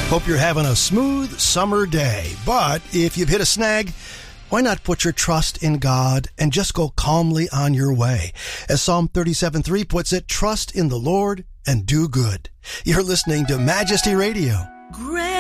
Hope you're having a smooth summer day. But if you've hit a snag, why not put your trust in God and just go calmly on your way? As Psalm 37:3 puts it, trust in the Lord and do good. You're listening to Majesty Radio. Great